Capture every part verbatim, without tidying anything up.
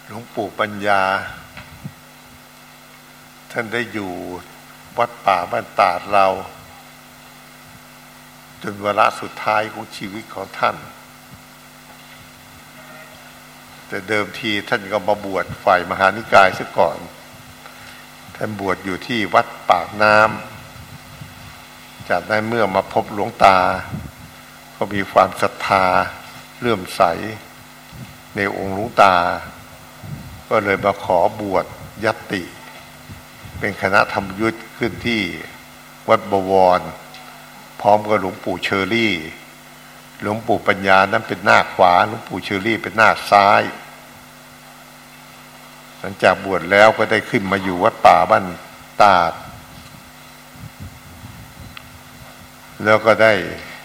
หลวงปู่ปัญญาท่านได้อยู่วัดป่าบ้านตาดเราจนวาระสุดท้ายของชีวิตของท่านแต่เดิมทีท่านก็มาบวชฝ่ายมหานิกายซะก่อนท่านบวชอยู่ที่วัดปากน้ำจากนั้นเมื่อมาพบหลวงตาก็มีความศรัทธาเลื่อมใสในองค์หลวงตาก็เลยมาขอบวชญัตติเป็นคณะธรรมยุทธขึ้นที่วัดบวรพร้อมกับหลวงปู่เชอรี่หลวงปู่ปัญญานั้นเป็นหน้าขวาหลวงปู่เชอรี่เป็นหน้าซ้ายหลังจากบวชแล้วก็ได้ขึ้นมาอยู่วัดป่าบ้านตาดแล้วก็ได้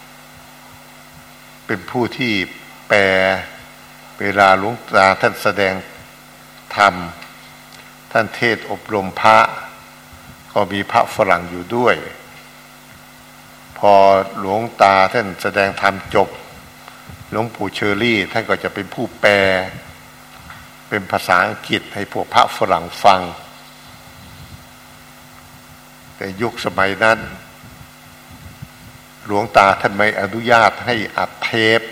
เป็นผู้ที่แปลเวลาหลวงตาท่านแสดงธรรมท่านเทศอบรมพระก็มีพระฝรั่งอยู่ด้วยพอหลวงตาท่านแสดงธรรมจบหลวงปู่เชอรี่ท่านก็จะเป็นผู้แปลเป็นภาษาอังกฤษให้พวกพระฝรั่งฟังแต่ยุคสมัยนั้นหลวงตาท่านไม่อนุญาตให้อัดเทป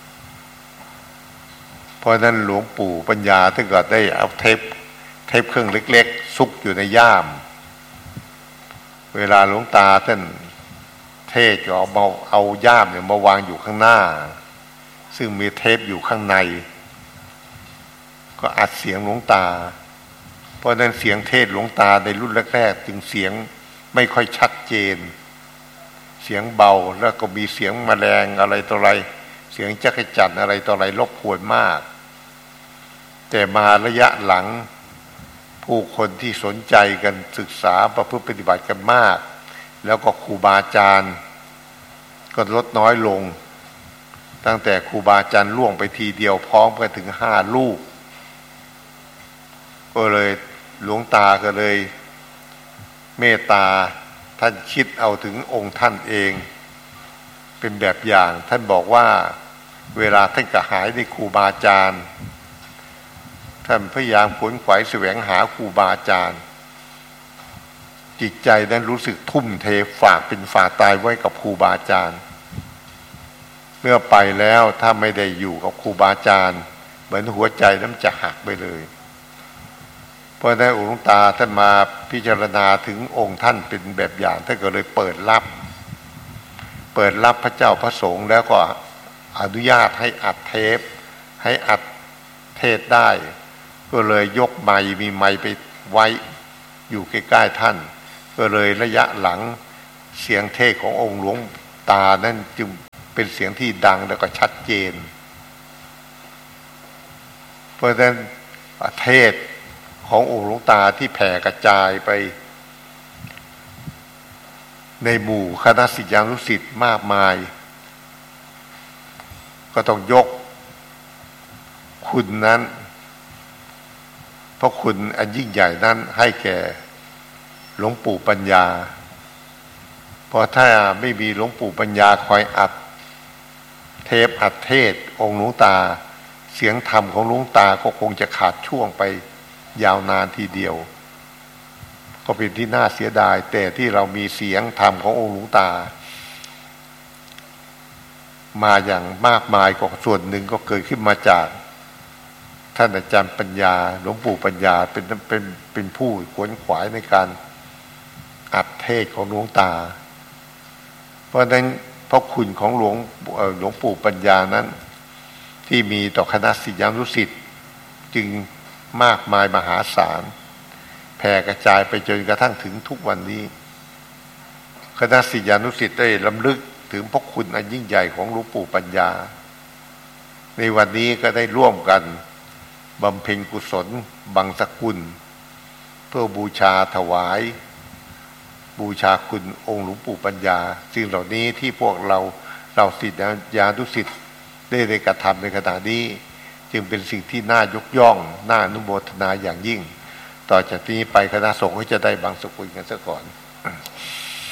เพราะนั้นหลวงปู่ปัญญาท่านก็ได้เอาเทปเทปเครื่องเล็กๆซุกอยู่ในย่ามเวลาหลวงตาท่านเทศก็เอามาเอาย่ามเนี่ยมาวางอยู่ข้างหน้าซึ่งมีเทปอยู่ข้างในก็อัดเสียงหลวงตาเพราะนั้นเสียงเทศหลวงตาในรุ่นแรกๆจึงเสียงไม่ค่อยชัดเจนเสียงเบาแล้วก็มีเสียงแมลงอะไรต่ออะไรเสียงจักรจั่นอะไรต่ออะไรรบกวนมากแต่มาระยะหลังผู้คนที่สนใจกันศึกษาประพฤติปฏิบัติกันมากแล้วก็ครูบาอาจารย์ก็ลดน้อยลงตั้งแต่ครูบาอาจารย์ล่วงไปทีเดียวพร้อมกันถึงห้าลูกก็เลยหลวงตาก็เลยเมตตาท่านคิดเอาถึงองค์ท่านเองเป็นแบบอย่างท่านบอกว่าเวลาท่านกระหายในครูบาอาจารย์ท่านพยายามขวนขวายแสวงหาครูบาอาจารย์จิตใจนั้นรู้สึกทุ่มเทฝากเป็นฝากตายไว้กับครูบาอาจารย์เมื่อไปแล้วถ้าไม่ได้อยู่กับครูบาอาจารย์เหมือนหัวใจนั้นจะหักไปเลยเพราะนั้นหลวงตาท่านมาพิจารณาถึงองค์ท่านเป็นแบบอย่างท่านก็เลยเปิดรับเปิดรับพระเจ้าพระสงฆ์แล้วก็อนุญาตให้อัดเทปให้อัดเทศได้ก็เลยยกไมค์มีไมค์ไปไว้อยู่ใกล้ๆท่านก็เลยระยะหลังเสียงเทศขององค์หลวงตานั้นจึงเป็นเสียงที่ดังแล้วก็ชัดเจนเพราะฉะนั้นเทศขององค์หลวงตาที่แผ่กระจายไปในหมู่คณะศิษยานุศิษย์มากมายก็ต้องยกคุณนั้นเพราะคุณอันยิ่งใหญ่นั้นให้แก่หลวงปู่ปัญญาเพราะถ้าไม่มีหลวงปู่ปัญญาคอยอัดเทปอัดเทศองค์หลวงตาเสียงธรรมของหลวงตาก็คงจะขาดช่วงไปยาวนานทีเดียวก็เป็นที่น่าเสียดายแต่ที่เรามีเสียงธรรมขององค์หลวงตามาอย่างมากมายกว่าส่วนหนึ่งก็เกิดขึ้นมาจากท่านอาจารย์ปัญญาหลวงปู่ปัญญาเป็นเป็นเป็นผู้ขวนขวายในการอัดเทศของหลวงตาเพราะฉะนั้นพระคุณของหลวงหลวงปู่ปัญญานั้นที่มีต่อคณะศิษยานุศิษย์จึงมากมายมหาศาลแผ่กระจายไปจนกระทั่งถึงทุกวันนี้คณะศิษยานุศิษย์ได้รำลึกถึงพระคุณอันยิ่งใหญ่ของหลวงปู่ปัญญาในวันนี้ก็ได้ร่วมกันบำเพ็ญกุศลบังสกุลเพื่อบูชาถวายบูชาคุณองค์หลวงปู่ปัญญาสิ่งเหล่านี้ที่พวกเราเราศิษยานุศิษย์ได้ได้กระทำในขณะนี้จึงเป็นสิ่งที่น่ายกย่องน่าอนุโมทนาอย่างยิ่งต่อจากนี้ไปคณะสงฆ์ก็จะได้บังสกุลกันซะก่อน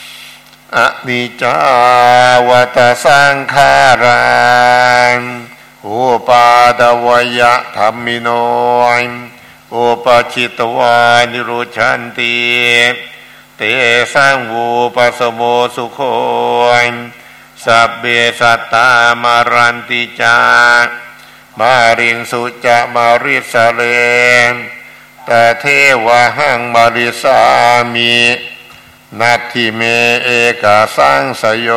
อนิจจาวัตสังขารังอุปาดวยะธรรมิโนอุปชิตวานิโรชันติเตสังวูปสโมสุโขสัพเบสัตตามารันติจามาริงสุจะมาริสเลแต่เทวะหังมาริสามินัตถิเมเอกาสังสโย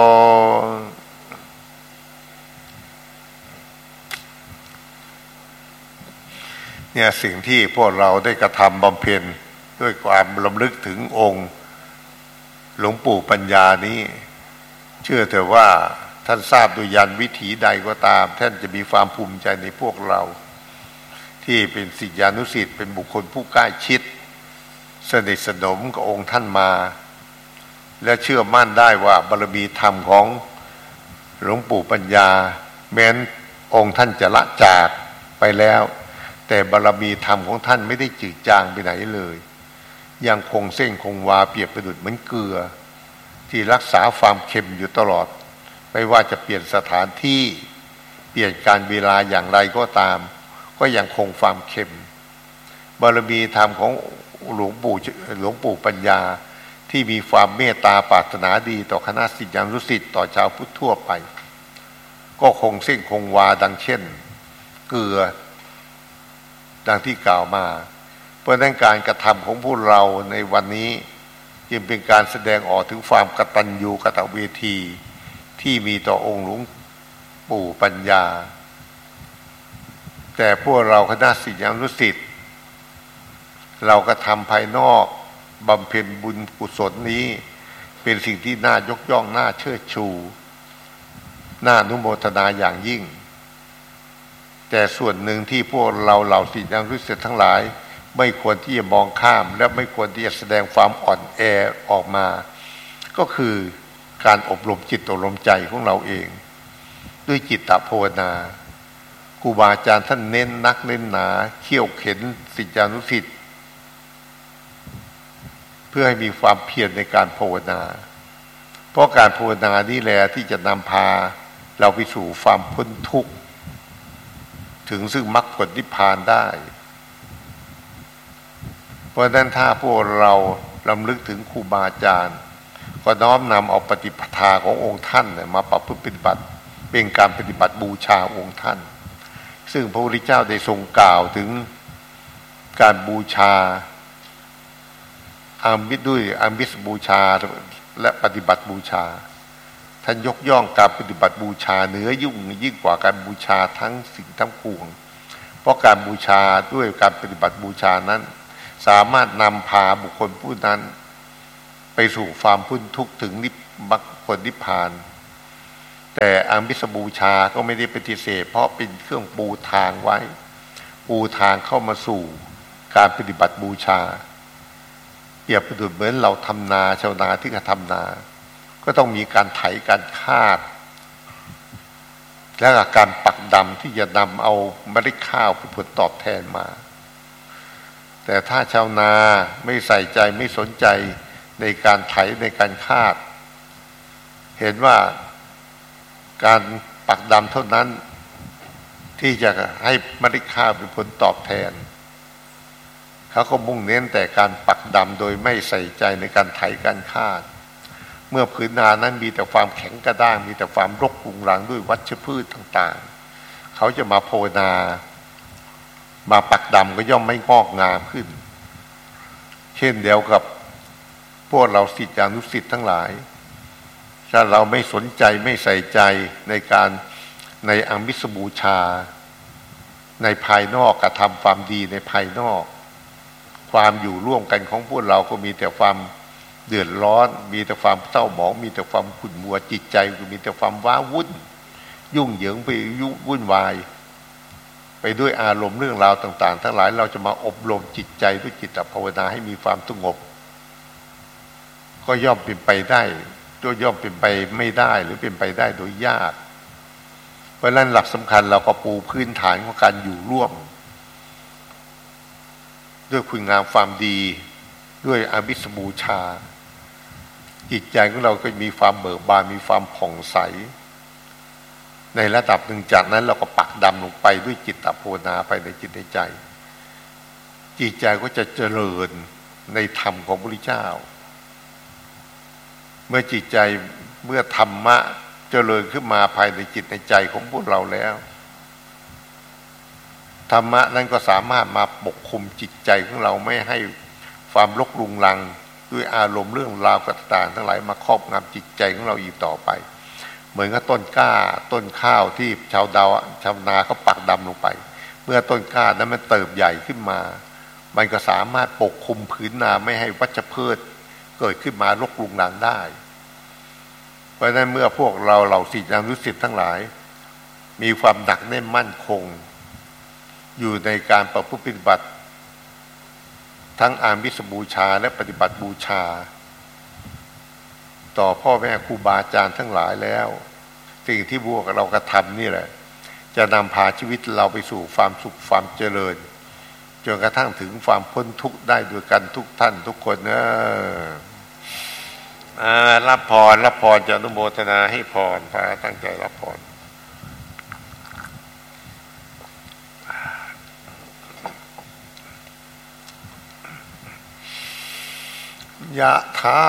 เนี่ยสิ่งที่พวกเราได้กระทำบำเพ็ญด้วยความรำลึกถึงองค์หลวงปู่ปัญญานี้เชื่อเถอะว่าท่านทราบด้วยยันวิถีใดก็ตามท่านจะมีความภูมิใจในพวกเราที่เป็นศิษยานุศิษย์เป็นบุคคลผู้ใกล้ชิดสนิทสนมกับองค์ท่านมาและเชื่อมั่นได้ว่าบารมีธรรมของหลวงปู่ปัญญาแม้นองค์ท่านจะละจากไปแล้วแต่บารมีธรรมของท่านไม่ได้จืดจางไปไหนเลยยังคงเส้นคงวาเปรียบประดุจเหมือนเกลือที่รักษาความเค็มอยู่ตลอดไม่ว่าจะเปลี่ยนสถานที่เปลี่ยนการเวลาอย่างไรก็ตามก็ยังคงความเค็มบารมีธรรมของหลวงปู่หลวงปู่ปัญญาที่มีความเมตตาปรารถนาดีต่อคณะศิษยานุศิษย์ต่อชาวพุทธทั่วไปก็คงเส้นคงวาดังเช่นเกลือดังที่กล่าวมาเพราะนั้นการกระทำของพวกเราในวันนี้จึงเป็นการแสดงออกถึงความกตัญญูกตเวทีที่มีต่อองค์หลวงปู่ปัญญาแต่พวกเราคณะศิษยานุศิษย์เราก็ทำภายนอกบำเพ็ญบุญกุศลนี้เป็นสิ่งที่น่ายกย่องน่าเชิดชูน่าอนุโมทนาอย่างยิ่งแต่ส่วนหนึ่งที่พวกเราเหล่าศิษยานุศิษย์ทั้งหลายไม่ควรที่จะมองข้ามและไม่ควรที่จะแสดงความอ่อนแอออกมาก็คือการอบรมจิตอบรมใจของเราเองด้วยจิตตภาวนาครูบาอาจารย์ท่านเน้นนักเน้นหนาเขี่ยวเข็นศิษยานุศิษย์เพื่อให้มีความเพียรในการภาวนาเพราะการภาวนานี่แหละที่จะนำพาเราไปสู่ความพ้นทุกข์ถึงซึ่งมรรคผลนิพพานได้เพราะฉะนั้นถ้าพวกเรารำลึกถึงครูบาอาจารย์ก็น้อมนำเอาปฏิปทาขององค์ท่านมาประพฤติปฏิบัติเป็นการปฏิบัติบูชาองค์ท่านซึ่งพระพุทธเจ้าได้ทรงกล่าวถึงการบูชาอามิสด้วยอามิสบูชาและปฏิบัติบูชาท่านยกย่องการปฏิบัติบูชาเหนือยุ่งยิ่งกว่าการบูชาทั้งสิ่งทั้งปวงเพราะการบูชาด้วยการปฏิบัติบูชานั้นสามารถนำพาบุคคลผู้นั้นไปสู่ความพ้นทุกข์ถึงนิพมรรคผลนิพพานแต่อามิสบูชาก็ไม่ได้ปฏิเสธเพราะเป็นเครื่องปูทางไว้ปูทางเข้ามาสู่การปฏิบัติบูชาเปรียบประดุจเหมือนเราทำนาชาวนาที่จะทำนาก็ต้องมีการไถการคาดและการปักดำที่จะนำเอาเมล็ดข้าวเป็นผลตอบแทนมาแต่ถ้าชาวนาไม่ใส่ใจไม่สนใจในการไถในการคาดเห็นว่าการปักดำเท่านั้นที่จะให้เมล็ดข้าวเป็นผลตอบแทนเขาก็มุ่งเน้นแต่การปักดำโดยไม่ใส่ใจในการไถการคาดเมื่อผืนนานั้นมีแต่ความแข็งกระด้างมีแต่ความรกรุงรังด้วยวัชพืชต่างๆเขาจะมาภาวนามาปักดำก็ย่อมไม่งอกงามขึ้นเช่นเดียวกับพวกเราศิษยานุศิษย์ทั้งหลายถ้าเราไม่สนใจไม่ใส่ใจในการในอามิสบูชาในภายนอกกระทำความดีในภายนอกความอยู่ร่วมกันของพวกเราก็มีแต่ความเดือดร้อนมีแต่ความเศร้าหมองมีแต่ความขุ่นมัวจิตใจก็มีแต่ความว้าวุ่นยุ่งเหยิงไปยุ่งวุ่นวายไปด้วยอารมณ์เรื่องราวต่างๆทั้งหลายเราจะมาอบรมจิตใจด้วยจิตภาวนาให้มีความสงบก็ย่อมเป็นไปได้โดยย่อมเป็นไปไม่ได้หรือเป็นไปได้โดยยากเพราะฉะนั้นหลักสำคัญเราก็ปูพื้นฐานของการอยู่ร่วมด้วยคุณงามความดีด้วยอามิสบูชาจิตใจของเราก็มีความเบิกบานมีความผ่องใสในระดับหนึ่งจากนั้นเราก็ปักดำลงไปด้วยจิตตภาวนาภายในจิตในใจจิตใจก็จะเจริญในธรรมของพระพุทธเจ้าเมื่อจิตใจเมื่อธรรมะเจริญขึ้นมาภายในจิตในใจของพวกเราแล้วธรรมะนั้นก็สามารถมาปกคุมจิตใจของเราไม่ให้ความรกรุงรังด้วยอารมณ์เรื่องราวต่างๆทั้งหลายมาครอบงำจิตใจของเราอีกต่อไปเหมือนกับต้นกล้าต้นข้าวที่ชาวดาวชาวนาเขาปักดำลงไปเมื่อต้นกล้านั้นมันเติบใหญ่ขึ้นมามันก็สามารถปกคุมผืนนาไม่ให้วัชพืชเกิดขึ้นมารกรุงรังได้เพราะฉะนั้นเมื่อพวกเราเหล่าศิษยานุศิษย์ทั้งหลายมีความหนักแน่นมั่นคงอยู่ในการประพฤติปฏิบัติทั้งอามิสบูชาและปฏิบัติบูชาต่อพ่อแม่ครูบาอาจารย์ทั้งหลายแล้วสิ่งที่พวกเรากระทำนี่แหละจะนำพาชีวิตเราไปสู่ความสุขความเจริญจนกระทั่งถึงความพ้นทุกข์ได้ด้วยกันทุกท่านทุกคนเนอะอ่ารับพรรับพรจะอนุโมทนาให้พรพาตั้งใจรับพรยะถา